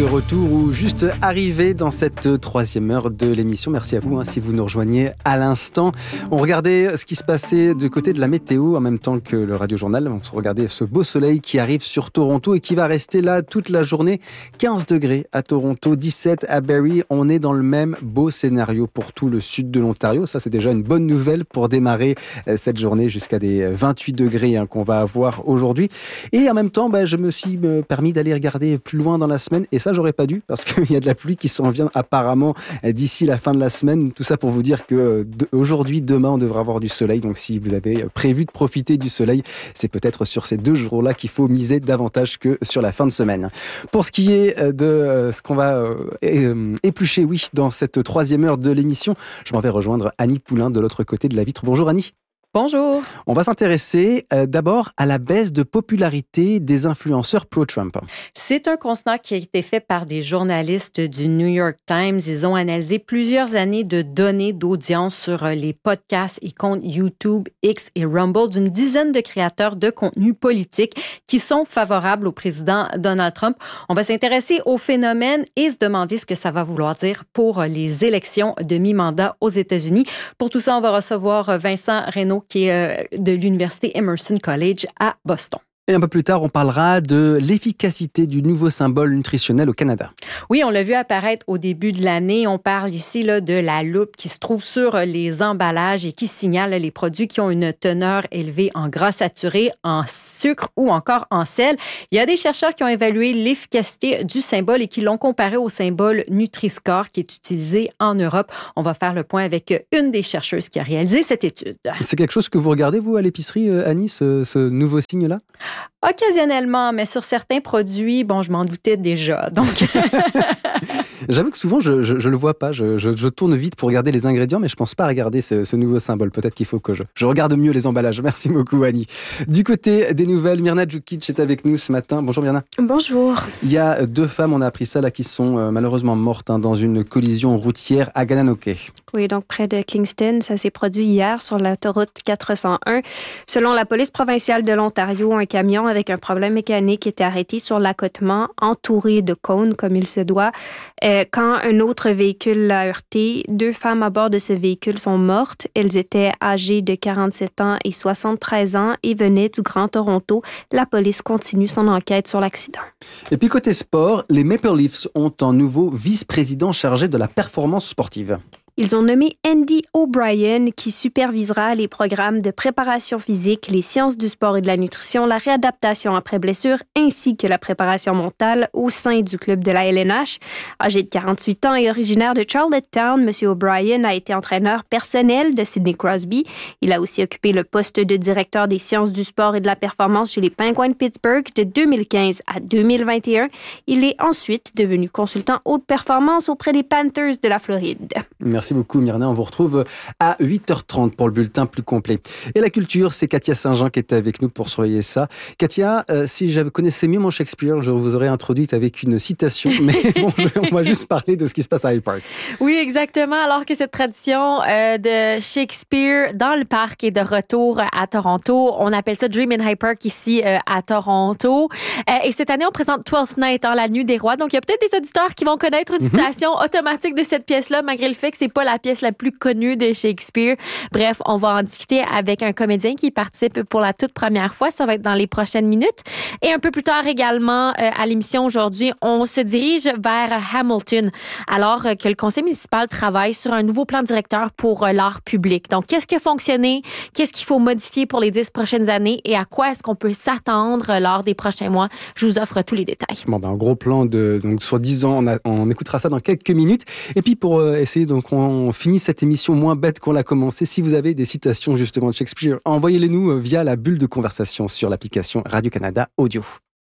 de retour ou juste arrivé dans cette troisième heure de l'émission. Merci à vous si vous nous rejoignez à l'instant. On regardait ce qui se passait du côté de la météo en même temps que le Radio-Journal. On regardait ce beau soleil qui arrive sur Toronto et qui va rester là toute la journée. 15 degrés à Toronto, 17 à Barrie. On est dans le même beau scénario pour tout le sud de l'Ontario. Ça, c'est déjà une bonne nouvelle pour démarrer cette journée jusqu'à des 28 degrés qu'on va avoir aujourd'hui. Et en même temps, je me suis permis d'aller regarder plus loin dans la semaine. Et ça, j'aurais pas dû parce qu'il y a de la pluie qui s'en vient apparemment d'ici la fin de la semaine. Tout ça pour vous dire que aujourd'hui, demain, on devrait avoir du soleil. Donc, si vous avez prévu de profiter du soleil, c'est peut-être sur ces 2 jours-là qu'il faut miser davantage que sur la fin de semaine. Pour ce qui est de ce qu'on va éplucher, dans cette troisième heure de l'émission, je m'en vais rejoindre Annie Poulain de l'autre côté de la vitre. Bonjour Annie. Bonjour. On va s'intéresser d'abord à la baisse de popularité des influenceurs pro-Trump. C'est un constat qui a été fait par des journalistes du New York Times. Ils ont analysé plusieurs années de données d'audience sur les podcasts et comptes YouTube, X et Rumble d'une dizaine de créateurs de contenu politique qui sont favorables au président Donald Trump. On va s'intéresser au phénomène et se demander ce que ça va vouloir dire pour les élections de mi-mandat aux États-Unis. Pour tout ça, on va recevoir Vincent Reynaud, qui est de l'Université Emerson College à Boston. Et un peu plus tard, on parlera de l'efficacité du nouveau symbole nutritionnel au Canada. Oui, on l'a vu apparaître au début de l'année. On parle ici de la loupe qui se trouve sur les emballages et qui signale les produits qui ont une teneur élevée en gras saturé, en sucre ou encore en sel. Il y a des chercheurs qui ont évalué l'efficacité du symbole et qui l'ont comparé au symbole Nutri-Score qui est utilisé en Europe. On va faire le point avec une des chercheuses qui a réalisé cette étude. C'est quelque chose que vous regardez, vous, à l'épicerie, Annie, ce nouveau signe-là? Occasionnellement, mais sur certains produits, je m'en doutais déjà. Donc, j'avoue que souvent, je le vois pas. Je tourne vite pour regarder les ingrédients, mais je pense pas regarder ce nouveau symbole. Peut-être qu'il faut que je regarde mieux les emballages. Merci beaucoup, Annie. Du côté des nouvelles, Mirna Djukic est avec nous ce matin. Bonjour, Mirna. Bonjour. Il y a 2 femmes, on a appris ça, qui sont malheureusement mortes dans une collision routière à Gananoque. Oui, donc près de Kingston. Ça s'est produit hier sur l'autoroute 401. Selon la police provinciale de l'Ontario, un camion avec un problème mécanique était arrêté sur l'accotement, entouré de cônes comme il se doit. Quand un autre véhicule l'a heurté, 2 femmes à bord de ce véhicule sont mortes. Elles étaient âgées de 47 ans et 73 ans et venaient du Grand Toronto. La police continue son enquête sur l'accident. Et puis côté sport, les Maple Leafs ont un nouveau vice-président chargé de la performance sportive. Ils ont nommé Andy O'Brien qui supervisera les programmes de préparation physique, les sciences du sport et de la nutrition, la réadaptation après blessure ainsi que la préparation mentale au sein du club de la LNH. Âgé de 48 ans et originaire de Charlottetown, M. O'Brien a été entraîneur personnel de Sidney Crosby. Il a aussi occupé le poste de directeur des sciences du sport et de la performance chez les Penguins de Pittsburgh de 2015 à 2021. Il est ensuite devenu consultant haute performance auprès des Panthers de la Floride. Merci beaucoup Myrna, on vous retrouve à 8h30 pour le bulletin plus complet. Et la culture, c'est Katia Saint-Jean qui est avec nous pour surveiller ça. Katia, si je connaissais mieux mon Shakespeare, je vous aurais introduite avec une citation, mais on va juste parler de ce qui se passe à Hyde Park. Oui, exactement, alors que cette tradition de Shakespeare dans le parc est de retour à Toronto. On appelle ça Dream in Hyde Park ici à Toronto. Et cette année, on présente Twelfth Night, la Nuit des Rois. Donc, il y a peut-être des auditeurs qui vont connaître une citation automatique de cette pièce-là, malgré le fait que c'est pas la pièce la plus connue de Shakespeare. Bref, on va en discuter avec un comédien qui participe pour la toute première fois. Ça va être dans les prochaines minutes. Et un peu plus tard également, à l'émission aujourd'hui, on se dirige vers Hamilton, alors que le conseil municipal travaille sur un nouveau plan directeur pour l'art public. Donc, qu'est-ce qui a fonctionné? Qu'est-ce qu'il faut modifier pour les 10 prochaines années? Et à quoi est-ce qu'on peut s'attendre lors des prochains mois? Je vous offre tous les détails. Un gros plan donc sur 10 ans, on écoutera ça dans quelques minutes. Et puis, pour essayer, on finit cette émission moins bête qu'on l'a commencé. Si vous avez des citations justement de Shakespeare, envoyez-les nous via la bulle de conversation sur l'application Radio-Canada Audio.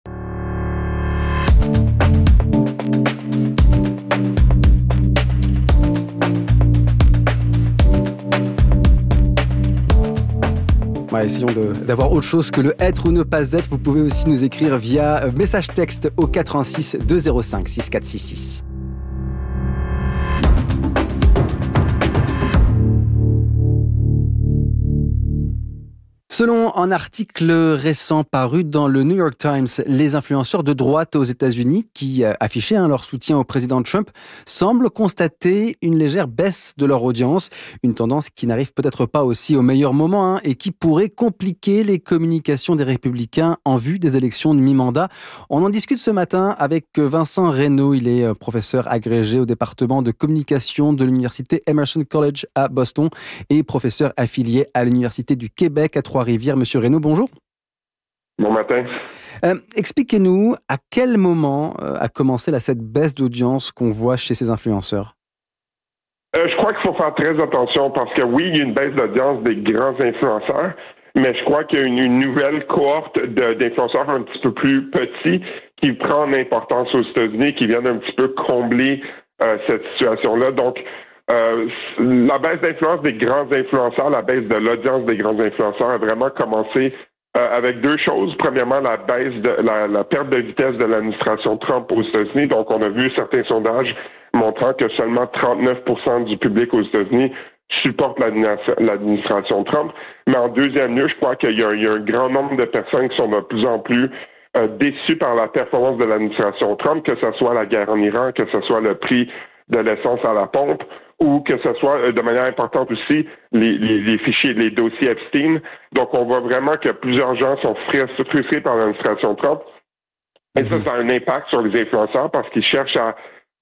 Essayons d'avoir autre chose que le être ou ne pas être. Vous pouvez aussi nous écrire via message texte au 416 205 6466. Selon un article récent paru dans le New York Times, les influenceurs de droite aux États-Unis qui affichaient leur soutien au président Trump semblent constater une légère baisse de leur audience, une tendance qui n'arrive peut-être pas aussi au meilleur moment et qui pourrait compliquer les communications des républicains en vue des élections de mi-mandat. On en discute ce matin avec Vincent Reynaud, il est professeur agrégé au département de communication de l'université Emerson College à Boston et professeur affilié à l'université du Québec à Trois-Rivières. Monsieur Reynaud, bonjour. Bon matin. Expliquez-nous à quel moment a commencé cette baisse d'audience qu'on voit chez ces influenceurs? Je crois qu'il faut faire très attention parce que oui, il y a une baisse d'audience des grands influenceurs, mais je crois qu'il y a une nouvelle cohorte d'influenceurs un petit peu plus petits qui prend en importance aux États-Unis, qui viennent un petit peu combler cette situation-là. Donc, la baisse d'influence des grands influenceurs, la baisse de l'audience des grands influenceurs a vraiment commencé avec deux choses. Premièrement, la baisse de la perte de vitesse de l'administration Trump aux États-Unis. Donc, on a vu certains sondages montrant que seulement 39% du public aux États-Unis supporte l'administration Trump. Mais en deuxième lieu, je crois qu'il y a un grand nombre de personnes qui sont de plus en plus déçues par la performance de l'administration Trump, que ce soit la guerre en Iran, que ce soit le prix de l'essence à la pompe, ou que ce soit de manière importante aussi les fichiers, les dossiers Epstein. Donc, on voit vraiment que plusieurs gens sont frustrés par l'administration Trump. Et ça a un impact sur les influenceurs parce qu'ils cherchent à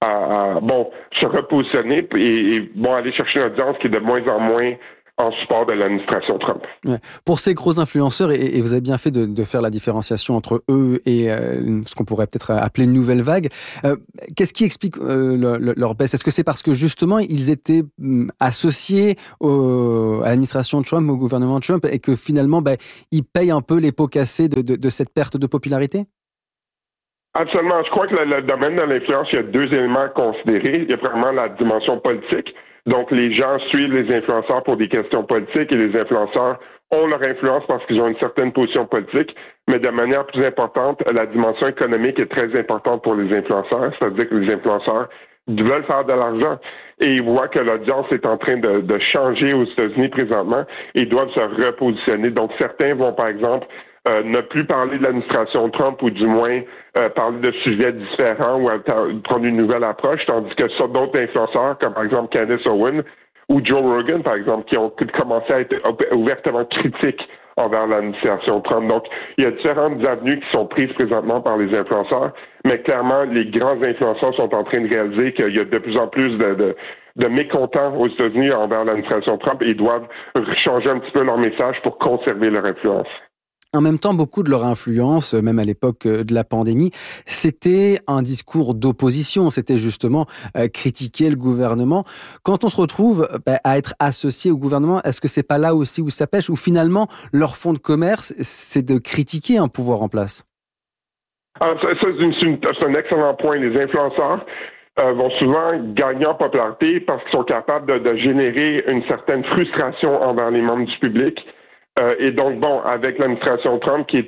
se repositionner et aller chercher une audience qui est de moins en moins en support de l'administration Trump. Ouais. Pour ces gros influenceurs, et vous avez bien fait de faire la différenciation entre eux et ce qu'on pourrait peut-être appeler une nouvelle vague, qu'est-ce qui explique leur baisse? Est-ce que c'est parce que justement ils étaient associés à l'administration Trump, au gouvernement Trump, et que finalement ils payent un peu les pots cassés de cette perte de popularité? Absolument. Je crois que le domaine de l'influence, il y a deux éléments à considérer. Il y a vraiment la dimension politique. Donc, les gens suivent les influenceurs pour des questions politiques et les influenceurs ont leur influence parce qu'ils ont une certaine position politique. Mais de manière plus importante, la dimension économique est très importante pour les influenceurs. C'est-à-dire que les influenceurs veulent faire de l'argent et ils voient que l'audience est en train de changer aux États-Unis présentement et doivent se repositionner. Donc, certains vont, par exemple, ne plus parler de l'administration Trump ou du moins parler de sujets différents ou prendre une nouvelle approche, tandis que d'autres influenceurs, comme par exemple Candace Owen ou Joe Rogan, par exemple, qui ont commencé à être ouvertement critiques envers l'administration Trump. Donc, il y a différentes avenues qui sont prises présentement par les influenceurs, mais clairement, les grands influenceurs sont en train de réaliser qu'il y a de plus en plus de mécontents aux États-Unis envers l'administration Trump et ils doivent changer un petit peu leur message pour conserver leur influence. En même temps, beaucoup de leur influence, même à l'époque de la pandémie, c'était un discours d'opposition. C'était justement critiquer le gouvernement. Quand on se retrouve à être associé au gouvernement, est-ce que c'est pas là aussi où ça pêche, où finalement leur fond de commerce, c'est de critiquer un pouvoir en place? Alors, c'est un excellent point. Les influenceurs vont souvent gagner en popularité parce qu'ils sont capables de générer une certaine frustration envers les membres du public. Et donc, avec l'administration Trump qui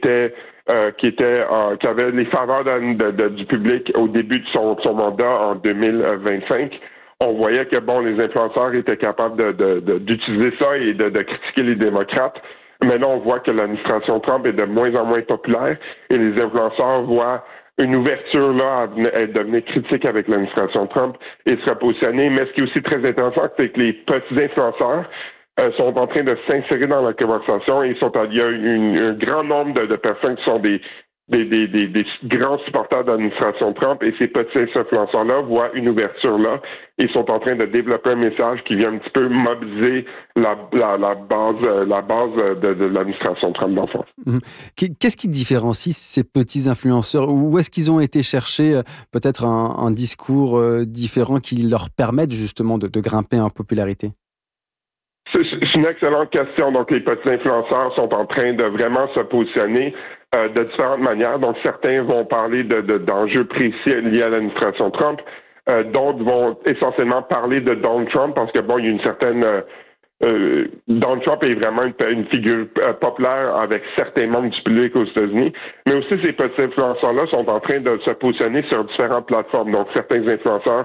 avait les faveurs du public au début de son mandat en 2025, on voyait que les influenceurs étaient capables d'utiliser ça et de critiquer les démocrates. Mais là, on voit que l'administration Trump est de moins en moins populaire et les influenceurs voient une ouverture là à devenir critique avec l'administration Trump et se repositionner. Mais ce qui est aussi très intéressant, c'est que les petits influenceurs sont en train de s'insérer dans la conversation et il y a un grand nombre de personnes qui sont des grands supporters de l'administration Trump et ces petits influenceurs-là voient une ouverture là et sont en train de développer un message qui vient un petit peu mobiliser la base de l'administration Trump dans le fond. Qu'est-ce qui différencie ces petits influenceurs? Où est-ce qu'ils ont été chercher peut-être un discours différent qui leur permette justement de grimper en popularité? C'est une excellente question. Donc, les petits influenceurs sont en train de vraiment se positionner de différentes manières. Donc, certains vont parler d'enjeux précis liés à l'administration Trump. D'autres vont essentiellement parler de Donald Trump parce que, il y a une certaine... Donald Trump est vraiment une figure populaire avec certains membres du public aux États-Unis. Mais aussi, ces petits influenceurs-là sont en train de se positionner sur différentes plateformes. Donc, certains influenceurs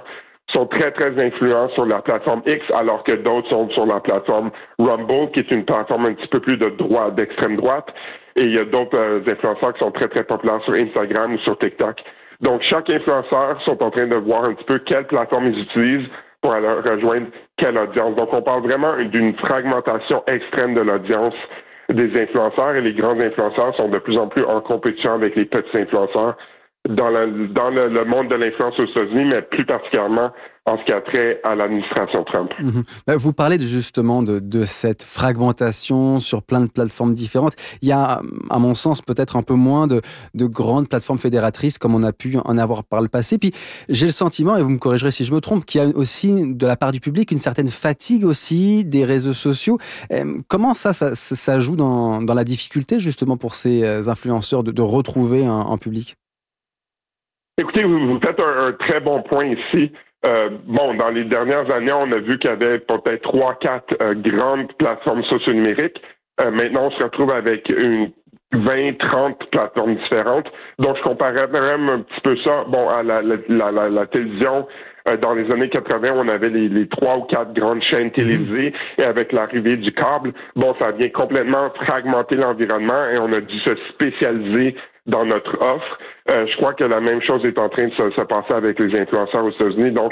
sont très, très influents sur la plateforme X, alors que d'autres sont sur la plateforme Rumble, qui est une plateforme un petit peu plus de droite, d'extrême droite. Et il y a d'autres influenceurs qui sont très, très populaires sur Instagram ou sur TikTok. Donc, chaque influenceur sont en train de voir un petit peu quelle plateforme ils utilisent pour aller rejoindre quelle audience. Donc, on parle vraiment d'une fragmentation extrême de l'audience des influenceurs, et les grands influenceurs sont de plus en plus en compétition avec les petits influenceurs dans le monde de l'influence aux États-Unis, mais plus particulièrement en ce qui a trait à l'administration Trump. Vous parlez justement de cette fragmentation sur plein de plateformes différentes. Il y a, à mon sens, peut-être un peu moins de grandes plateformes fédératrices comme on a pu en avoir par le passé. Puis j'ai le sentiment, et vous me corrigerez si je me trompe, qu'il y a aussi de la part du public une certaine fatigue aussi des réseaux sociaux. Comment ça joue dans la difficulté justement pour ces influenceurs de retrouver un public? Écoutez, vous faites un très bon point ici. Dans les dernières années, on a vu qu'il y avait peut-être 3-4 grandes plateformes socio-numériques. Maintenant, on se retrouve avec une 20-30 plateformes différentes. Donc, je comparerais même un petit peu ça à la télévision. Dans les années 80, on avait les 3 ou 4 grandes chaînes télévisées, et avec l'arrivée du câble, ça vient complètement fragmenter l'environnement, et on a dû se spécialiser dans notre offre. Je crois que la même chose est en train de se passer avec les influenceurs aux États-Unis. Donc,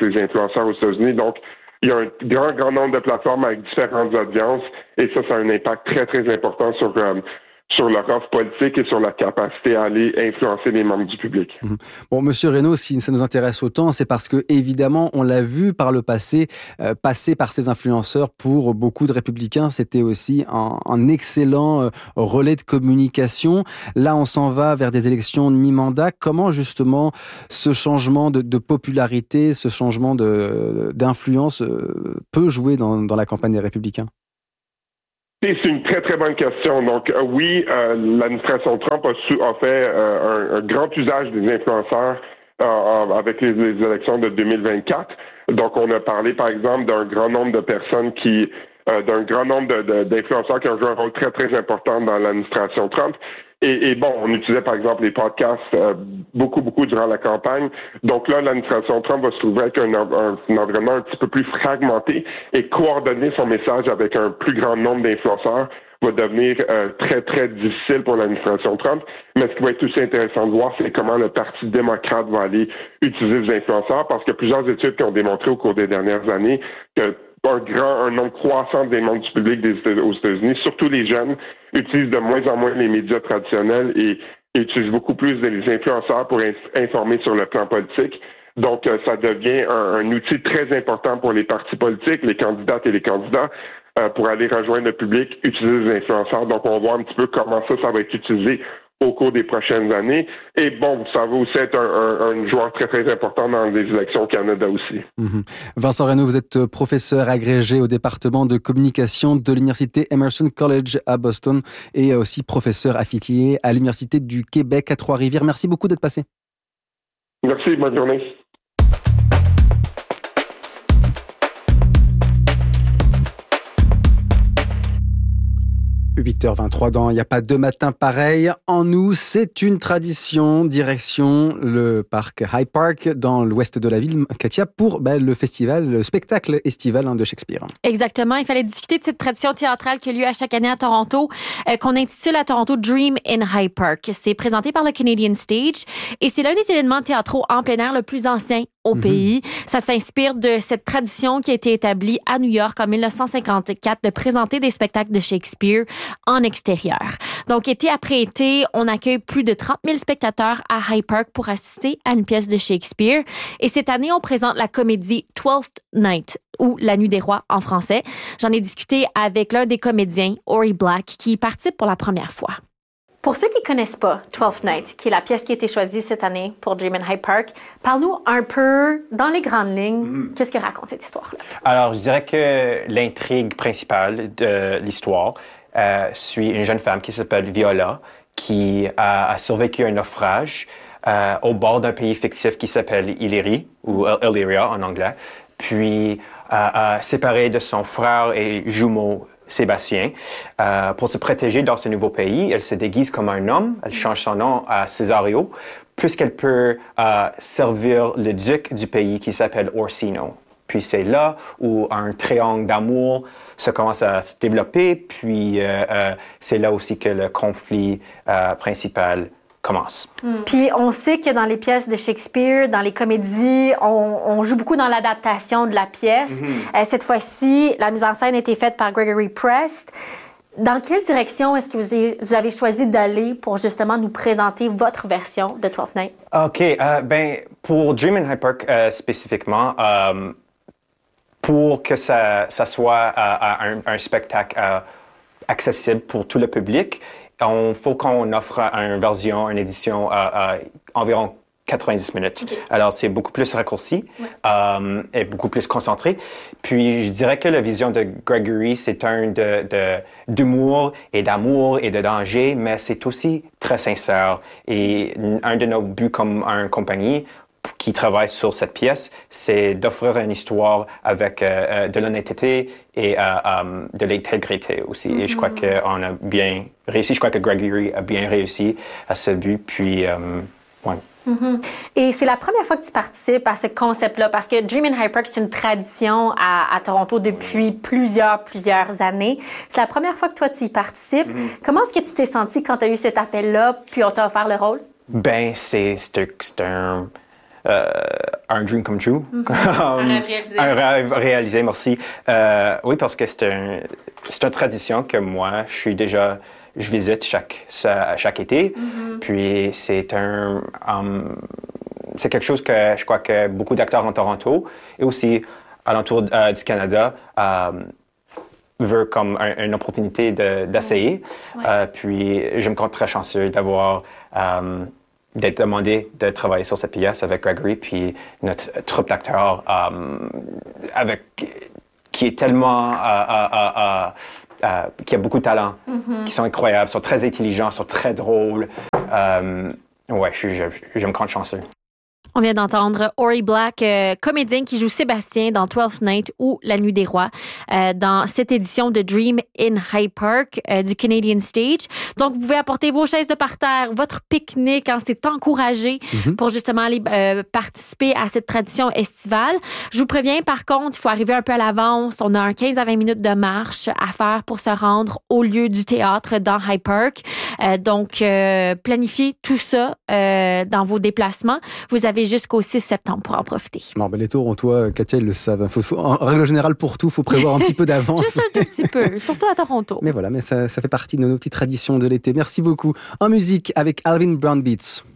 il y a un grand nombre de plateformes avec différentes audiences, et ça a un impact très, très important sur leur offre politique et sur la capacité à aller influencer les membres du public. Bon, Monsieur Reynaud, si ça nous intéresse autant, c'est parce que, évidemment, on l'a vu par le passé, passer par ces influenceurs pour beaucoup de républicains, c'était aussi un excellent relais de communication. Là, on s'en va vers des élections de mi-mandat. Comment, justement, ce changement de popularité, ce changement d'influence peut jouer dans la campagne des républicains? C'est une très, très bonne question. Donc, oui, l'administration Trump a fait un grand usage des influenceurs avec les élections de 2024. Donc, on a parlé, par exemple, d'un grand nombre de personnes d'un grand nombre d'influenceurs qui ont joué un rôle très, très important dans l'administration Trump. Et on utilisait par exemple les podcasts beaucoup durant la campagne. Donc là, l'administration Trump va se trouver avec un environnement un petit peu plus fragmenté, et coordonner son message avec un plus grand nombre d'influenceurs va devenir très, très difficile pour l'administration Trump. Mais ce qui va être aussi intéressant de voir, c'est comment le Parti démocrate va aller utiliser les influenceurs, parce qu'il y a plusieurs études qui ont démontré au cours des dernières années que un nombre croissant des membres du public aux États-Unis, surtout les jeunes, utilisent de moins en moins les médias traditionnels et utilisent beaucoup plus les influenceurs pour informer sur le plan politique. Donc, ça devient un outil très important pour les partis politiques, les candidates et les candidats, pour aller rejoindre le public, utiliser les influenceurs. Donc, on va voir un petit peu comment ça va être utilisé au cours des prochaines années. Et ça va aussi être un joueur très, très important dans les élections au Canada aussi. Vincent Reynaud, vous êtes professeur agrégé au département de communication de l'Université Emerson College à Boston, et aussi professeur affilié à l'Université du Québec à Trois-Rivières. Merci beaucoup d'être passé. Merci, bonne journée. 8h23 dans Il n'y a pas deux matins pareils. En nous, c'est une tradition, direction le parc Hyde Park dans l'ouest de la ville, Katia, pour le spectacle estival de Shakespeare. Exactement. Il fallait discuter de cette tradition théâtrale qui a lieu à chaque année à Toronto, qu'on intitule à Toronto Dream in Hyde Park. C'est présenté par le Canadian Stage et c'est l'un des événements théâtraux en plein air le plus ancien au pays. Ça s'inspire de cette tradition qui a été établie à New York en 1954 de présenter des spectacles de Shakespeare en extérieur. Donc, été après été, on accueille plus de 30 000 spectateurs à Hyde Park pour assister à une pièce de Shakespeare. Et cette année, on présente la comédie Twelfth Night, ou La Nuit des Rois en français. J'en ai discuté avec l'un des comédiens, Ori Black, qui participe pour la première fois. Pour ceux qui ne connaissent pas Twelfth Night, qui est la pièce qui a été choisie cette année pour Dream in Hyde Park, parle-nous un peu, dans les grandes lignes, qu'est-ce que raconte cette histoire-là? Alors, je dirais que l'intrigue principale de l'histoire suit une jeune femme qui s'appelle Viola, qui a survécu à un naufrage au bord d'un pays fictif qui s'appelle Illyrie, ou Illyria en anglais, puis séparée de son frère et jumeau Sébastien. Pour se protéger dans ce nouveau pays, elle se déguise comme un homme, elle change son nom à Cesario plus qu'elle peut servir le duc du pays qui s'appelle Orsino. Puis c'est là où un triangle d'amour se commence à se développer, puis c'est là aussi que le conflit principal commence. Puis on sait que dans les pièces de Shakespeare, dans les comédies, on joue beaucoup dans l'adaptation de la pièce. Cette fois-ci, la mise en scène a été faite par Gregory Prest. Dans quelle direction est-ce que vous avez choisi d'aller pour justement nous présenter votre version de Twelfth Night? OK. Pour Dream in Hyde Park spécifiquement, pour que ça soit un spectacle accessible pour tout le public, il faut qu'on offre une édition environ 90 minutes. Okay. Alors, c'est beaucoup plus raccourci et beaucoup plus concentré. Puis, je dirais que la vision de Gregory, c'est d'humour et d'amour et de danger, mais c'est aussi très sincère. Et un de nos buts comme une compagnie qui travaille sur cette pièce, c'est d'offrir une histoire avec de l'honnêteté et de l'intégrité aussi. Et je crois qu'on a bien réussi. Je crois que Gregory a bien réussi à ce but. Puis, ouais. Et c'est la première fois que tu participes à ce concept-là, parce que Dream in Hyde Park, c'est une tradition à Toronto depuis plusieurs années. C'est la première fois que toi, tu y participes. Comment est-ce que tu t'es senti quand tu as eu cet appel-là, puis on t'a offert le rôle? Ben, c'est un dream come true. Un rêve réalisé. Un rêve réalisé, merci. Oui, parce que c'est une tradition que moi, je visite chaque été. Puis c'est quelque chose que je crois que beaucoup d'acteurs en Toronto et aussi alentour du Canada veulent comme une opportunité d'essayer. Puis je me compte très chanceux d'être demandé de travailler sur cette pièce avec Gregory, puis notre troupe d'acteurs qui est tellement qui a beaucoup de talent, qui sont incroyables, sont très intelligents, sont très drôles. Ouais, je me compte chanceux. On vient d'entendre Ori Black, comédien qui joue Sébastien dans Twelfth Night ou La Nuit des Rois, dans cette édition de Dream in Hyde Park du Canadian Stage. Donc, vous pouvez apporter vos chaises de parterre, votre pique-nique, c'est encouragé pour justement aller participer à cette tradition estivale. Je vous préviens, par contre, il faut arriver un peu à l'avance. On a un 15 à 20 minutes de marche à faire pour se rendre au lieu du théâtre dans Hyde Park. Donc, planifiez tout ça dans vos déplacements. Vous avez jusqu'au 6 septembre pour en profiter. Non, les Torontois, Katia, ils le savent. En règle générale, pour tout, il faut prévoir un petit peu d'avance. Juste un tout petit peu, surtout à Toronto. Mais voilà, ça fait partie de nos petites traditions de l'été. Merci beaucoup. En musique, avec Alvin Brown Beats.